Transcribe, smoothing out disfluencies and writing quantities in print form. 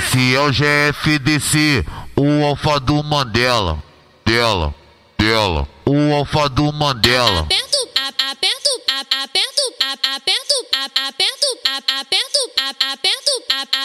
Esse é o GFDC, o alfa do Mandela. O alfa do Mandela. Aperto, aperto, aperto, aperto, aperto, aperto, aperto, aperto,